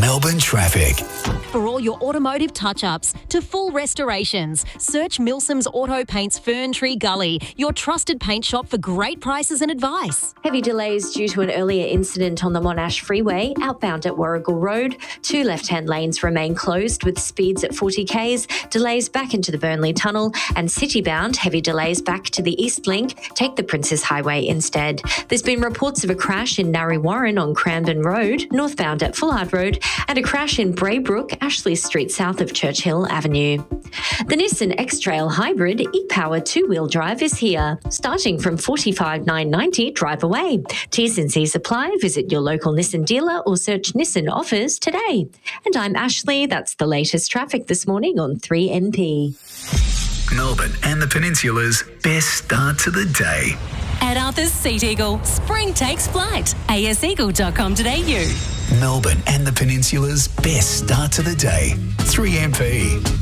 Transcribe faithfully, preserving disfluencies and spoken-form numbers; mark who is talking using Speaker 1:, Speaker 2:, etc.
Speaker 1: Melbourne traffic.
Speaker 2: For all your automotive touch-ups to full restorations, search Milsom's Auto Paints Fern Tree Gully, your trusted paint shop for great prices and advice.
Speaker 3: Heavy delays due to an earlier incident on the Monash Freeway, outbound at Warrigal Road. Two left-hand lanes remain closed with speeds at forty kays, delays back into the Burnley Tunnel, and city-bound heavy delays back to the East Link. Take the Princes Highway instead. There's been reports of a crash in Narre Warren on Cranbourne Road, northbound at Fullard Road, and a crash in Braybrook, Ashley Street south of Churchill Avenue. The Nissan X-Trail Hybrid e-Power two-wheel drive is here. Starting from forty-five thousand nine hundred ninety dollars, drive away. T's and C's apply. Visit your local Nissan dealer or search Nissan offers today. And I'm Ashley. That's the latest traffic this morning on three M P.
Speaker 1: Melbourne and the Peninsula's best start to the day.
Speaker 4: At Arthur's Seat Eagle, spring takes flight. a s eagle dot com dot a u.
Speaker 1: Melbourne and the Peninsula's best start to the day. three M P.